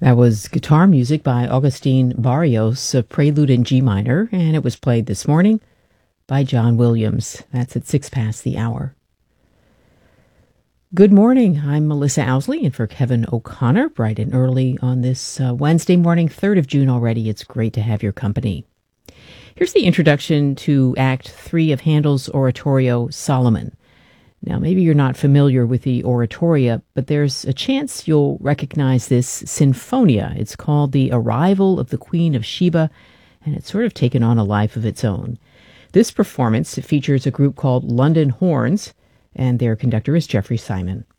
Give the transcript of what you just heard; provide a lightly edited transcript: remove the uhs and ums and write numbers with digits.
That was guitar music by Augustin Barrios, a prelude in G minor, and it was played this morning by John Williams. That's at 6 past the hour. Good morning. I'm Melissa Owsley, and for Kevin O'Connor, bright and early on this Wednesday morning, 3rd of June already. It's great to have your company. Here's the introduction to Act 3 of Handel's oratorio, Solomon. Now, maybe you're not familiar with the oratoria, but there's a chance you'll recognize this sinfonia. It's called The Arrival of the Queen of Sheba, and it's sort of taken on a life of its own. This performance features a group called London Horns, and their conductor is Jeffrey Simon.